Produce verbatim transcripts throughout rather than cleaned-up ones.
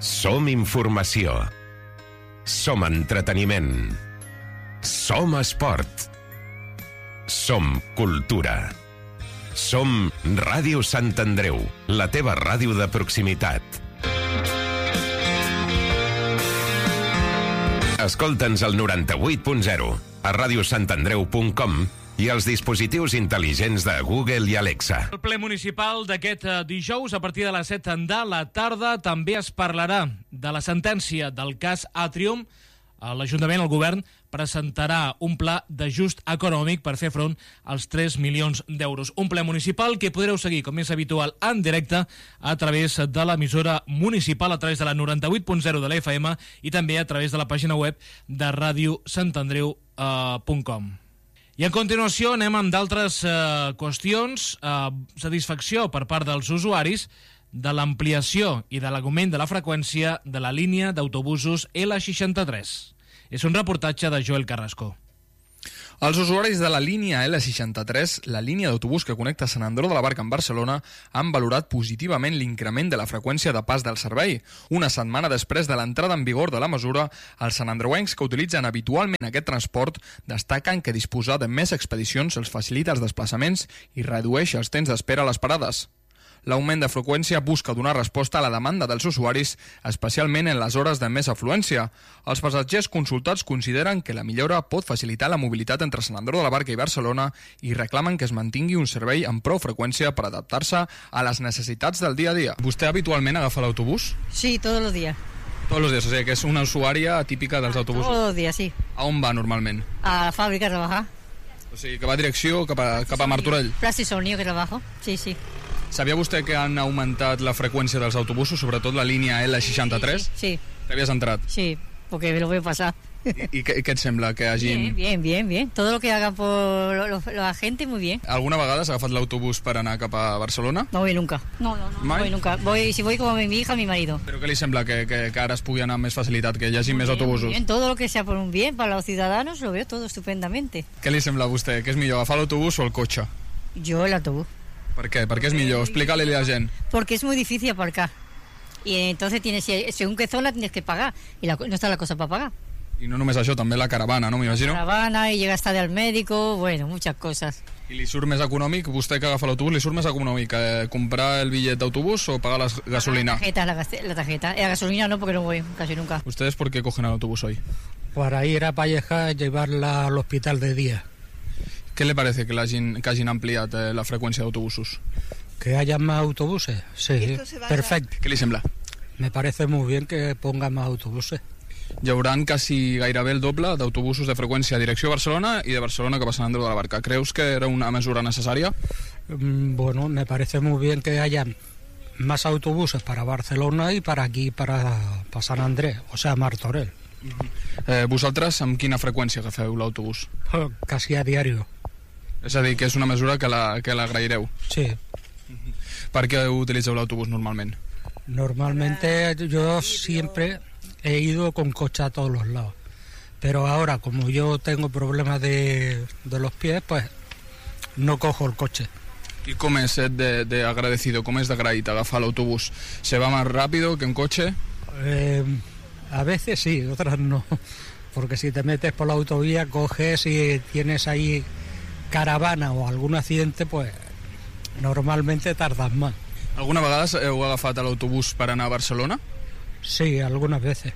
Som informació. Som entreteniment. Som esport. Som cultura. Som Ràdio Sant Andreu, la teva ràdio de proximitat. Escolta'ns al noranta-vuit punt zero, a radiosantandreu punt com i als dispositius intel·ligents de Google i Alexa. El ple municipal d'aquest dijous, a partir de les set de la tarda, també es parlarà de la sentència del cas Atrium. L'Ajuntament, el govern, presentarà un pla d'ajust econòmic per fer front als tres milions d'euros. Un ple municipal que podreu seguir, com és habitual, en directe a través de l'emissora municipal, a través de la noranta-vuit punt zero de la F M i també a través de la pàgina web de ràdio sant andreu punt com. I a continuació anem amb d'altres eh, qüestions. Eh, satisfacció per part dels usuaris de l'ampliació i de l'augment de la freqüència de la línia d'autobusos L seixanta-tres. És un reportatge de Joel Carrasco. Els usuaris de la línia L seixanta-tres, la línia d'autobús que connecta Sant Andreu de la Barca amb Barcelona, han valorat positivament l'increment de la freqüència de pas del servei. Una setmana després de l'entrada en vigor de la mesura, els santandreuencs que utilitzen habitualment aquest transport destaquen que disposar de més expedicions els facilita els desplaçaments i redueix els temps d'espera a les parades. L'augment de freqüència busca donar resposta a la demanda dels usuaris, especialment en les hores de més afluència. Els passatgers consultats consideren que la millora pot facilitar la mobilitat entre Sant Andreu de la Barca i Barcelona i reclamen que es mantingui un servei amb prou freqüència per adaptar-se a les necessitats del dia a dia. ¿Vostè habitualment agafa l'autobús? Sí, todos los días. Todos los días, o sea que es una usuària típica dels autobusos. Todos los días, sí. A on va normalment? A la fábrica a trabajar. O sigui, que va a direcció cap a, cap a Martorell. Plástico Solnillo que trabajo, sí, sí. Sabia vostè que han augmentat la freqüència dels autobusos, sobretot la línia L seixanta-tres? Sí. T'havies entrat? Sí, porque me lo veo pasar. I, i què, què et sembla? Que hagin... Bien, bien, bien, bien. Todo lo que hagan por lo, lo, la gente, muy bien. Alguna vegada has agafat l'autobús per anar cap a Barcelona? No voy nunca. No, no, no. Mai? No voy nunca. Voy, si voy como mi hija, mi marido. Però què li sembla? Que, que, que ara es pugui anar amb més facilitat, que hi hagi Muy més bien, autobusos? muy bien. Todo lo que sea por un bien para los ciudadanos, lo veo todo estupendamente. Què li sembla a vostè? Què és millor, agafar l'autobús o el cotxe? Yo el autobús. Per què? Per què és millor? Explica-li a la gent. Porque es muy difícil aparcar. Y entonces tienes, según qué zona tienes que pagar. Y la, no está la cosa para pagar. I no només això, també la caravana, no m'imagino? Caravana y llega hasta del médico, bueno, muchas cosas. I li surt més econòmic, vostè que agafa l'autobús, li surt més econòmic eh, comprar el bitllet d'autobús o pagar la gasolina? La tarjeta, la, la tarjeta. La gasolina no, porque no voy casi nunca. ¿Ustedes por qué cogen el autobús hoy? Para ir a Palleja y llevarla al hospital de día. ¿Qué le parece que, hagin, que hagin ampliat eh, la freqüència d'autobusos? ¿Que haya más autobuses? Sí, perfecto. Què li sembla? Me parece muy bien que pongan más autobuses. Hi haurà quasi gairebé el doble d'autobusos de freqüència a direcció a Barcelona i de Barcelona cap a Sant Andreu de la Barca. ¿Creus que era una mesura necessària? Mm, Bueno, me parece muy bien que haya más autobuses para Barcelona y para aquí, para, para San Andrés, o sea, Martorell. Eh, vosaltres amb quina freqüència agafeu l'autobús? Casi a diario. És a dir, que és una mesura que la, que l'agraireu. Sí. Per què utilitzeu l'autobús normalment? Normalmente yo siempre he ido con coche a todos los lados. Pero ahora, como yo tengo problemas de, de los pies, pues no cojo el coche. I com és de, de agradecido, com és d'agraït agafar l'autobús? ¿Se va más rápido que en coche? Eh, a veces sí, otras no. Porque si te metes por la autovía, coges y tienes ahí caravana o algún accidente, pues normalmente tardas más. Alguna vegada heu agafat l'autobús per anar a Barcelona? Sí, algunas veces.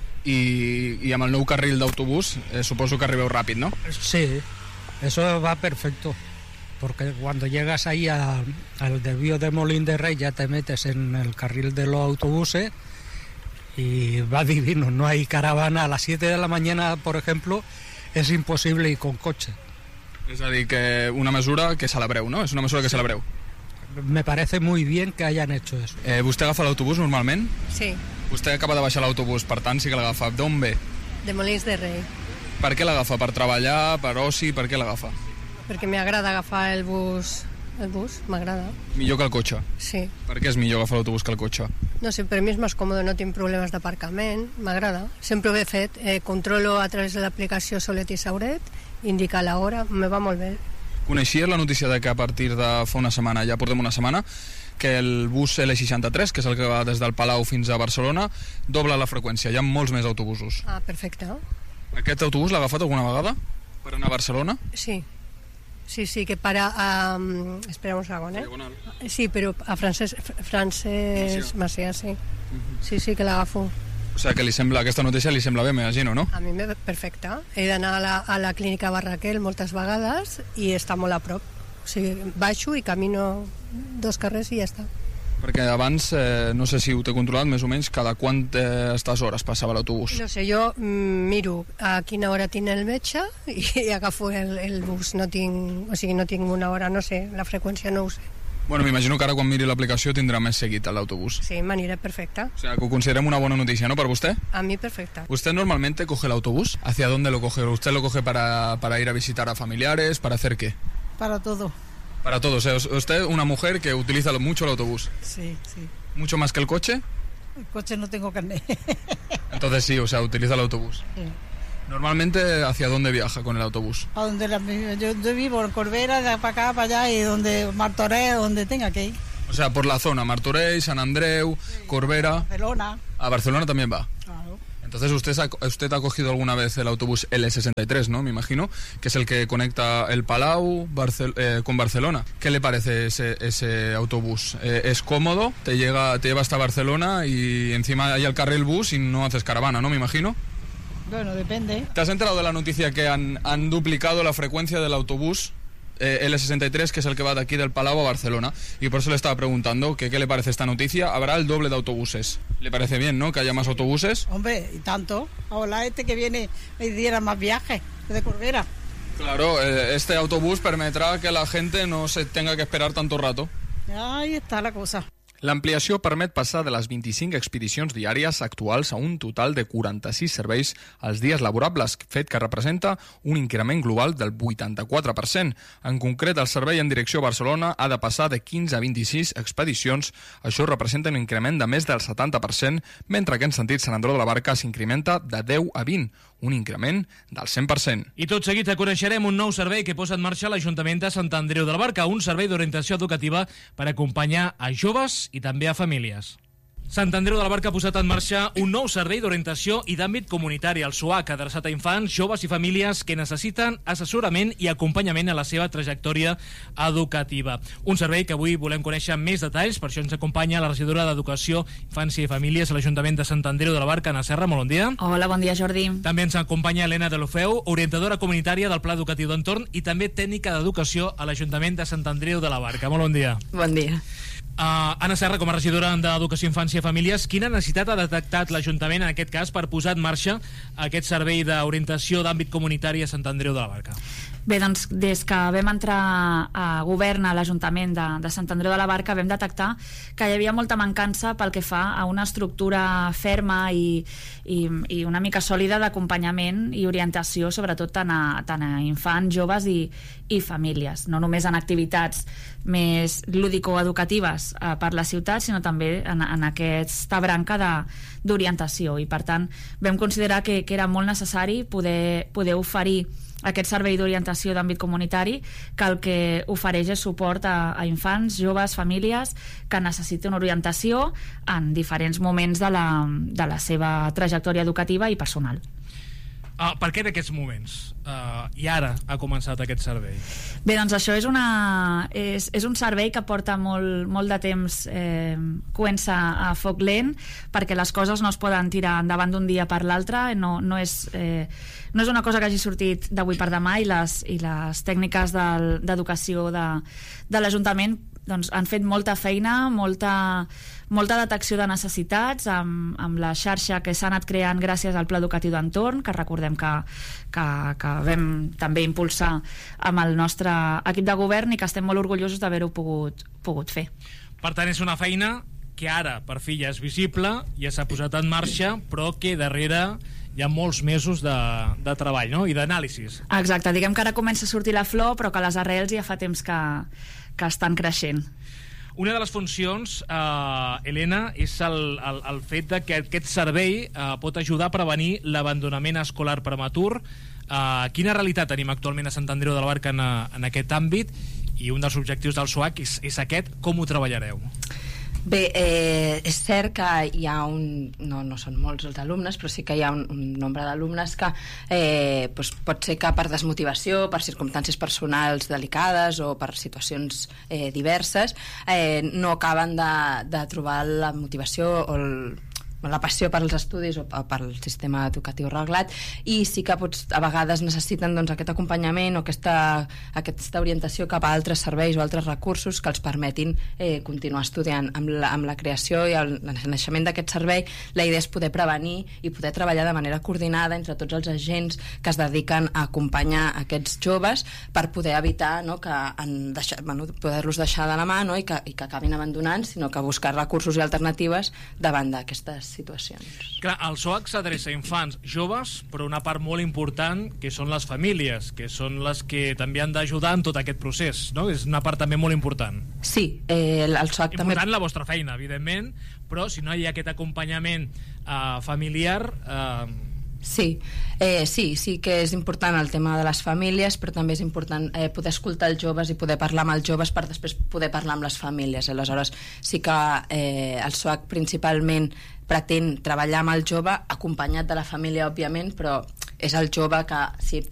I, i amb el nou carril d'autobús eh, suposo que arribeu ràpid, no? Sí, eso va perfecto. Porque cuando llegas ahí a, al desvío de Molín de Rey ya te metes en el carril de los autobuses y va divino. No hay caravana a las siete de la mañana, por ejemplo, es imposible ir con coche. És a dir, que una mesura que celebreu, no? És una mesura que celebreu. Me parece muy bien que hayan hecho eso. Eh, vostè agafa l'autobús normalment? Sí, Vostè acaba de baixar l'autobús, per tant sí que l'agafa. D'on ve? de Molins de Rei, Per què l'agafa? Per treballar, per oci, per què l'agafa? perquè m'agrada agafar el bus, el bus, m'agrada, Millor que el cotxe. sí. Per què és millor agafar l'autobús que el cotxe? No sé, per mi és més còmode, no tinc problemes d'aparcament, m'agrada. Sempre ho he fet, eh, controlo a través de l'aplicació Solet i Sauret, indica l'hora, me va molt bé. Coneixies la notícia de que a partir de fa una setmana, ja portem una setmana, que el bus L seixanta-tres, que és el que va des del Palau fins a Barcelona, dobla la freqüència, hi ha molts més autobusos. Ah, perfecte. Aquest autobús l'ha agafat alguna vegada per anar a Barcelona? Sí. Sí, sí, que para a... Um, espera un segon, eh? Diagonal. Sí, però a Francesc, Francesc Macià, sí. Uh-huh. Sí, sí, que l'agafo. O sigui que li sembla, aquesta notícia li sembla bé, m'imagino, no? A mi me perfecte. He d'anar a, la, a la clínica Barraquel moltes vegades i està molt a prop. O sigui, baixo i camino dos carrers i ja està. Perquè abans, eh, no sé si ho té controlat, més o menys, cada quantes hores passava l'autobús? No sé, jo mm, miro a quina hora tinc el metge i, i agafo el, el bus. No tinc, o sigui, no tinc una hora, no sé, la freqüència no ho sé. Bueno, m'imagino que ara quan miri l'aplicació tindrà més seguit l'autobús. Sí, m'aniré perfecte. O sea, que ho considerem una bona noticia, ¿no? ¿Para usted? A mí perfecta. ¿Usted normalmente coge el autobús? ¿Hacia dónde lo coge? ¿Usted lo coge para, para ir a visitar a familiares? ¿Para hacer qué? Para todo. Para todo. O sea, usted una mujer que utiliza mucho el autobús. Sí, sí. ¿Mucho más que el coche? El coche no tengo carnet. Entonces sí, o sea, utiliza el autobús. Sí. Normalmente, ¿hacia dónde viaja con el autobús? A donde la, yo, yo vivo en Corbera, de para acá, para allá, y donde Martorell, donde tenga que ir. O sea, por la zona, Martorell, Sant Andreu, sí. Corbera... Barcelona. A Barcelona también va. Claro. Entonces usted ha, usted ha cogido alguna vez el autobús L sesenta y tres, ¿no? Me imagino, que es el que conecta el Palau Barcel eh, con Barcelona. ¿Qué le parece ese, ese autobús? Eh, ¿Es cómodo? Te, llega, te lleva hasta Barcelona y encima hay el carril bus y no haces caravana, ¿no? Me imagino. Bueno, depende. ¿Te has enterado de la noticia que han, han duplicado la frecuencia del autobús eh, L sesenta y tres, que es el que va de aquí del Palau a Barcelona? Y por eso le estaba preguntando que qué le parece esta noticia. Habrá el doble de autobuses. ¿Le parece bien, no? Que haya más autobuses. Hombre, y tanto. Ahora este que viene me diera más viajes de Corbera. Claro, eh, este autobús permetrá que la gente no se tenga que esperar tanto rato. Ahí está la cosa. L'ampliació permet passar de les vint-i-cinc expedicions diàries actuals a un total de quaranta-sis serveis als dies laborables, fet que representa un increment global del vuitanta-quatre per cent. En concret, el servei en direcció a Barcelona ha de passar de quinze a vint-i-sis expedicions. Això representa un increment de més del setanta per cent, mentre que en sentit Sant Andreu de la Barca s'incrementa de deu a vint, un increment del cent per cent. I tot seguit coneixerem un nou servei que posa en marxa l'Ajuntament de Sant Andreu de la Barca, un servei d'orientació educativa per acompanyar a joves i també a famílies. Sant Andreu de la Barca ha posat en marxa un nou servei d'orientació i d'àmbit comunitari, el S O A C, adreçat a infants, joves i famílies que necessiten assessorament i acompanyament a la seva trajectòria educativa. Un servei que avui volem conèixer més detalls, per això ens acompanya la regidora d'Educació, Infància i Famílies a l'Ajuntament de Sant Andreu de la Barca, Anna Serra, molt bon dia. Hola, bon dia, Jordi. També ens acompanya Helena de l'Ofeu, orientadora comunitària del Pla Educatiu d'Entorn i també tècnica d'Educació a l'Ajuntament de Sant Andreu de la Barca. Molt bon dia. Bon dia. Uh, Anna Serra, com a regidora d'Educació, Infància i Famílies, quina necessitat ha detectat l'Ajuntament en aquest cas per posar en marxa aquest servei d'orientació d'àmbit comunitari a Sant Andreu de la Barca? Bé, doncs, des que vam entrar a govern a l'Ajuntament de, de Sant Andreu de la Barca vam detectar que hi havia molta mancança pel que fa a una estructura ferma i, i, i una mica sòlida d'acompanyament i orientació, sobretot tant a, tant a infants, joves i, i famílies. No només en activitats més lúdico-educatives eh, per la ciutat, sinó també en, en aquesta branca de, d'orientació. I, per tant, vam considerar que, que era molt necessari poder, poder oferir aquest servei d'orientació d'àmbit comunitari, que el que ofereix és suport a, a infants, joves, famílies que necessiten orientació en diferents moments de la, de la seva trajectòria educativa i personal. Uh, per què d'aquests moments? Uh, I ara ha començat aquest servei? Bé, doncs això és, una, és, és un servei que porta molt, molt de temps eh, coent-se a foc lent, perquè les coses no es poden tirar endavant d'un dia per l'altre, no, no, és, eh, no és una cosa que hagi sortit d'avui per demà, i les, i les tècniques del, d'educació de, de l'Ajuntament doncs, han fet molta feina, molta, molta detecció de necessitats amb, amb la xarxa que s'ha anat creant gràcies al Pla Educatiu d'Entorn, que recordem que, que, que vam també impulsar amb el nostre equip de govern i que estem molt orgullosos d'haver-ho pogut, pogut fer. Per tant, és una feina que ara per fi ja és visible, ja s'ha posat en marxa, però que darrere hi ha molts mesos de, de treball, no? I d'anàlisis. Exacte, diguem que ara comença a sortir la flor, però que les arrels ja fa temps que, que estan creixent. Una de les funcions, eh, Helena, és el, el, el fet de que aquest servei eh, pot ajudar a prevenir l'abandonament escolar prematur. Eh, quina realitat tenim actualment a Sant Andreu de la Barca en, en aquest àmbit i un dels objectius del S O A C és, és aquest. Com ho treballareu? Bé, eh, és cert que hi ha un... No, no són molts els alumnes, però sí que hi ha un, un nombre d'alumnes que eh, doncs pot ser que per desmotivació, per circumstàncies personals delicades o per situacions eh, diverses, eh, no acaben de, de trobar la motivació o el la passió per als estudis o pel sistema educatiu reglat, i sí que pots, a vegades necessiten doncs, aquest acompanyament o aquesta, aquesta orientació cap a altres serveis o altres recursos que els permetin eh, continuar estudiant. Amb la, amb la creació i el, el naixement d'aquest servei, la idea és poder prevenir i poder treballar de manera coordinada entre tots els agents que es dediquen a acompanyar aquests joves per poder evitar, no, que en deixar, bueno, poder-los deixar de la mà, no, i, que, i que acabin abandonant, sinó que buscar recursos i alternatives davant d'aquestes situacions. Clar, el S O A C s'adreça a infants, joves, però una part molt important que són les famílies, que són les que també han d'ajudar en tot aquest procés, no? És una part també molt important. Sí, eh, el S O A C també... Important la vostra feina, evidentment, però si no hi ha aquest acompanyament eh, familiar... Eh... Sí, eh, sí, sí que és important el tema de les famílies, però també és important eh, poder escoltar els joves i poder parlar amb els joves per després poder parlar amb les famílies. Aleshores, sí que eh, el S O A C principalment pretén treballar amb el jove acompanyat de la família, òbviament, però és el jove que, si